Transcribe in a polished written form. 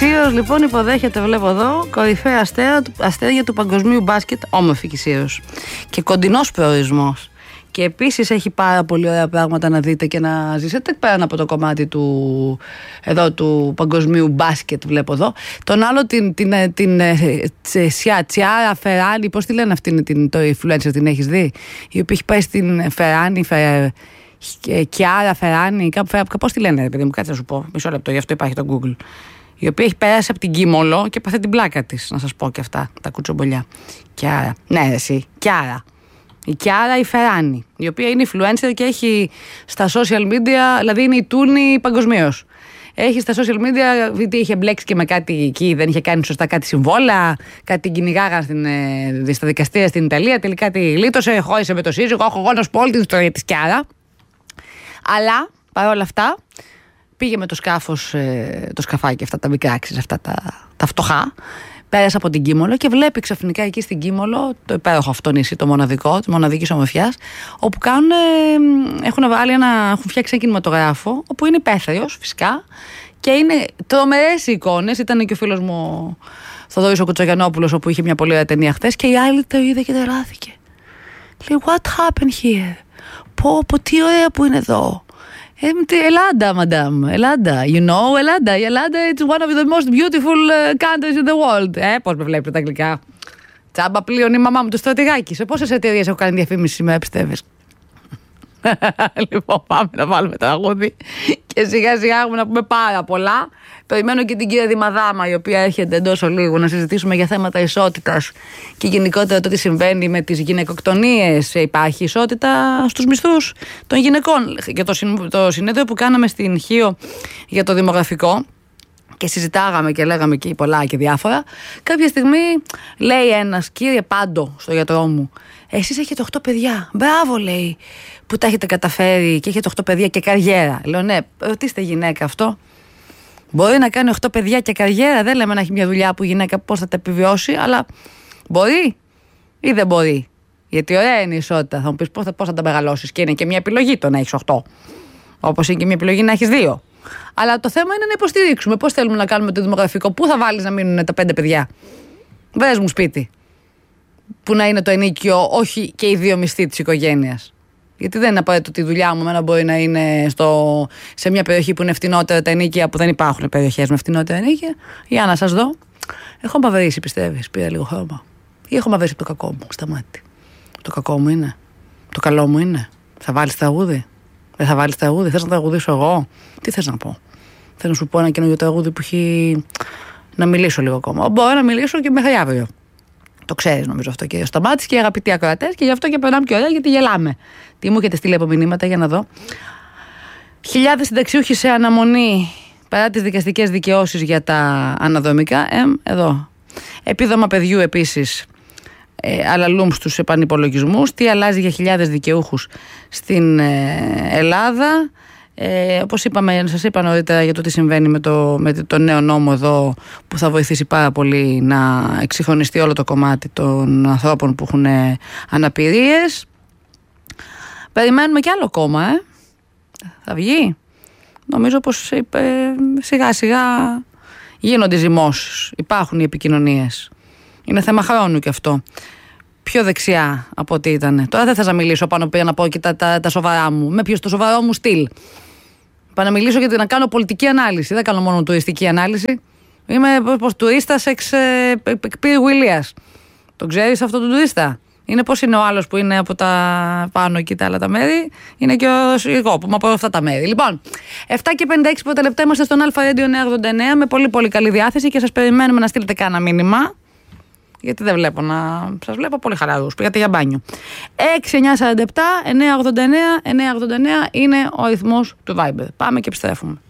Κησίος λοιπόν υποδέχεται, βλέπω εδώ, κορυφαία αστέρια του παγκοσμίου μπάσκετ, όμορφη Κησίος. Και κοντινός προορισμός. Και επίσης έχει πάρα πολύ ωραία πράγματα να δείτε και να ζήσετε πέραν από το κομμάτι του παγκοσμίου μπάσκετ, βλέπω εδώ. Τον άλλο την Τσιάρα Φεράνι, πώς τη λένε αυτήν το influencer, την έχεις δει? Η οποία έχει πάει στην Φεράνι, Κιάρα Φεράνι, πώς τη λένε, παιδί μου, κάτσε να σου πω, μισό λεπτό, γι' αυτό υπάρχει το Google. Η οποία έχει περάσει από την Κίμολο και πάθε την πλάκα της, να σας πω και αυτά, τα κουτσομπολιά. Κιάρα, ναι εσύ, Κιάρα. Η Κιάρα η Φεράνι, η οποία είναι influencer και έχει στα social media, δηλαδή είναι η Τούνη παγκοσμίως. Έχει στα social media, γιατί είχε μπλέξει και με κάτι εκεί, δεν είχε κάνει σωστά κάτι συμβόλαια, κάτι την κυνηγάγα στα δικαστήρια στην Ιταλία, τελικά τη γλίτωσε, χώρισε με το σύζυγο, έχω γόνος πόλη την ιστορία της Κιάρα. Αλλά παρόλα αυτά πήγε με το σκάφος, το σκαφάκι, αυτά τα μικρά άξιζ, αυτά τα φτωχά. Πέρασε από την Κίμολο και βλέπει ξαφνικά εκεί στην Κίμολο το υπέροχο αυτό νησί, το μοναδικό, τη μοναδική ομορφιά, όπου έχουν φτιάξει ένα κινηματογράφο, όπου είναι υπαίθριος φυσικά και είναι τρομερές οι εικόνες. Ήταν και ο φίλος μου ο Θοδωρής ο Κουτσογιαννόπουλος, όπου είχε μια πολύ ωραία ταινία χθες, και η άλλη το είδε και τρελάθηκε. Λέει, what happened here? Πω, τι ωραία που είναι εδώ. Ελλάδα, madame. Ελλάδα. You know, Ελλάδα. Η Ελλάδα it's one of the most beautiful countries in the world. Πώς με βλέπετε τα αγγλικά? Τσάμπα πλέον η μαμά μου το στρατηγάκι. Σε πόσες εταιρείες έχω κάνει διαφήμιση σήμερα, πιστεύεις? Λοιπόν, πάμε να βάλουμε τραγούδι και σιγά σιγά έχουμε να πούμε πάρα πολλά. Περιμένω και την κυρία Δημαδάμα, η οποία έρχεται εντός ολίγου να συζητήσουμε για θέματα ισότητας και γενικότερα το τι συμβαίνει με τις γυναικοκτονίες. Υπάρχει ισότητα στους μισθούς των γυναικών? Για το συνέδριο που κάναμε στην Χίο για το δημογραφικό και συζητάγαμε και λέγαμε και πολλά και διάφορα, κάποια στιγμή λέει ένας, κύριε Πάντο, στο γιατρό μου, εσείς έχετε 8 παιδιά. Μπράβο, λέει, που τα έχετε καταφέρει και έχετε 8 παιδιά και καριέρα. Λέω, ναι, ρωτήστε γυναίκα αυτό. Μπορεί να κάνει 8 παιδιά και καριέρα. Δεν λέμε να έχει μια δουλειά που η γυναίκα πώς θα τα επιβιώσει, αλλά μπορεί ή δεν μπορεί? Γιατί ωραία είναι η ισότητα. Θα μου πεις πώς θα τα μεγαλώσεις, και είναι και μια επιλογή το να έχεις 8. Όπως είναι και μια επιλογή να έχεις 2. Αλλά το θέμα είναι να υποστηρίξουμε. Πώς θέλουμε να κάνουμε το δημογραφικό? Πού θα βάλεις να μείνουν τα 5 παιδιά? Βρες μου σπίτι που να είναι το ενίκιο, όχι και οι 2 μισθοί της οικογένειας. Γιατί δεν είναι απαραίτητο ότι η δουλειά μου εμένα μπορεί να είναι σε μια περιοχή που είναι φτηνότερα τα ενίκια, που δεν υπάρχουν περιοχές με φτηνότερα ενίκια. Για να σας δω. Έχω μαυρίσει, πιστεύεις? Πήρα λίγο χρώμα. Ή έχω μαυρίσει από το κακό μου στα μάτια? Το κακό μου είναι? Το καλό μου είναι? Θα βάλεις τραγούδι? Δεν θα βάλεις τραγούδι? Θες να τραγουδήσω εγώ? Τι θες να πω? Θέλω να σου πω ένα καινούργιο τραγούδι που έχει. Να μιλήσω λίγο ακόμα. Μπορώ να μιλήσω και μέχρι αύριο. Το ξέρεις νομίζω αυτό και ο Σταμάτης και οι αγαπητοί ακροατές, και γι' αυτό και περνάμε και ωραία, γιατί γελάμε. Τι μου έχετε στείλει από μηνύματα, για να δω. Χιλιάδες συνταξιούχοι σε αναμονή παρά τις δικαστικές δικαιώσεις για τα αναδρομικά. Εδώ. Επίδομα παιδιού επίσης αλαλούμ στους επανυπολογισμούς. Τι αλλάζει για χιλιάδες δικαιούχους στην Ελλάδα. Όπως σας είπα νωρίτερα για το τι συμβαίνει με το νέο νόμο εδώ, που θα βοηθήσει πάρα πολύ να εξυγχρονιστεί όλο το κομμάτι των ανθρώπων που έχουν αναπηρίες. Περιμένουμε κι άλλο κόμμα, θα βγει. Νομίζω πως σιγά σιγά γίνονται ζυμώσεις, υπάρχουν οι επικοινωνίες. Είναι θέμα χρόνου κι αυτό. Πιο δεξιά από ό,τι ήταν. Τώρα δεν θα σας μιλήσω πάνω πέρα να πω και τα σοβαρά μου. Με ποιος το σοβαρό μου στυλ. Πάω να μιλήσω γιατί να κάνω πολιτική ανάλυση. Δεν κάνω μόνο τουριστική ανάλυση. Είμαι τουρίστας εξ Πύρου Ηλίας. Τον ξέρεις αυτόν τον τουρίστα? Είναι πώς είναι ο άλλος που είναι από τα πάνω εκεί τα άλλα τα μέρη. Είναι και εγώ που είμαι από αυτά τα μέρη. Λοιπόν, 7 και 56 πρώτα λεπτά είμαστε στον Αλφα Radio 989 με πολύ πολύ καλή διάθεση και σας περιμένουμε να στείλετε κάνα μήνυμα. Γιατί δεν βλέπω σας βλέπω πολύ χαλαρούς. Πήγατε για μπάνιο. 6947 989 989 είναι ο αριθμός του Viber. Πάμε και επιστρέφουμε.